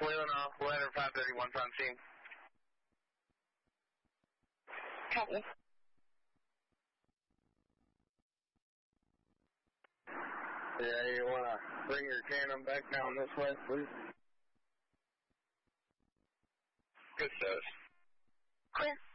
Luna, letter 531 on scene. Copy. Yeah, you want to bring your cannon back down this way, please? Good service. Clear.